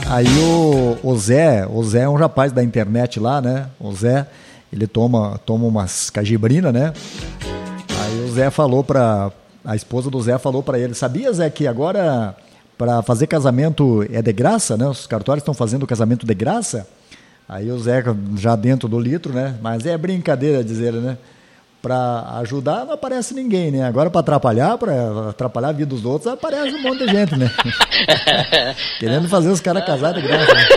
Aí o Zé é um rapaz da internet lá, né? O Zé, ele toma umas cajibrina, né? Aí o Zé falou a esposa do Zé falou pra ele: sabia, Zé, que agora pra fazer casamento é de graça, né? Os cartórios estão fazendo casamento de graça? Aí o Zé, já dentro do litro, né? Mas é brincadeira, diz ele, né? Pra ajudar não aparece ninguém, né? Agora pra atrapalhar a vida dos outros, aparece um monte de gente, né? Querendo fazer os caras casar de graça, né?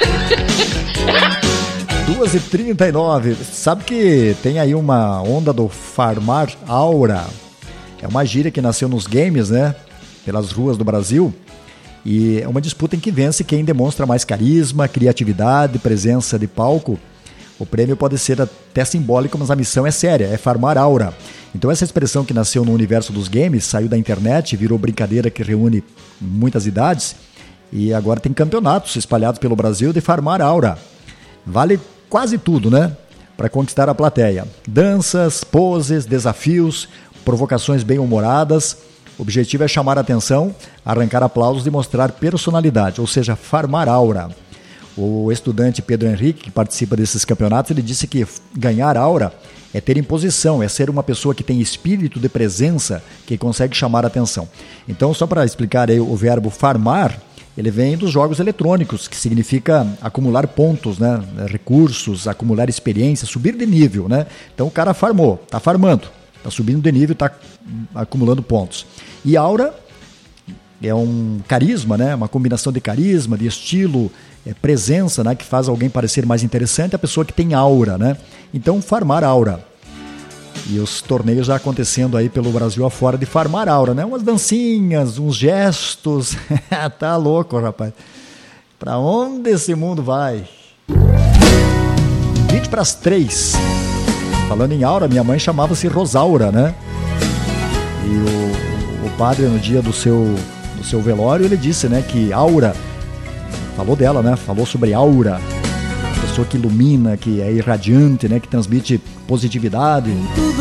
2h39. Sabe que tem aí uma onda do Farmar Aura? É uma gíria que nasceu nos games, né? Pelas ruas do Brasil. E é uma disputa em que vence quem demonstra mais carisma, criatividade, presença de palco. O prêmio pode ser até simbólico, mas a missão é séria, é farmar aura. Então essa expressão que nasceu no universo dos games, saiu da internet, virou brincadeira que reúne muitas idades, e agora tem campeonatos espalhados pelo Brasil de farmar aura. Vale quase tudo, né? Para conquistar a plateia. Danças, poses, desafios, provocações bem-humoradas. O objetivo é chamar a atenção, arrancar aplausos e mostrar personalidade, ou seja, farmar aura. O estudante Pedro Henrique, que participa desses campeonatos, ele disse que ganhar aura é ter imposição, é ser uma pessoa que tem espírito de presença, que consegue chamar a atenção. Então, só para explicar aí, o verbo farmar, ele vem dos jogos eletrônicos, que significa acumular pontos, né? Recursos, acumular experiência, subir de nível, né? Então o cara farmou, está farmando, está subindo de nível, está acumulando pontos. E aura é um carisma, né? Uma combinação de carisma, de estilo, presença, né? Que faz alguém parecer mais interessante, a pessoa que tem aura, né? Então, farmar aura. E os torneios já acontecendo aí pelo Brasil afora de farmar aura, né? Umas dancinhas, uns gestos. Tá louco, rapaz. Pra onde esse mundo vai? 2:20. Falando em aura, minha mãe chamava-se Rosaura, né? E o padre, no dia do seu velório, ele disse, né, que aura, falou dela, né? Falou sobre aura, pessoa que ilumina, que é irradiante, né? Que transmite positividade.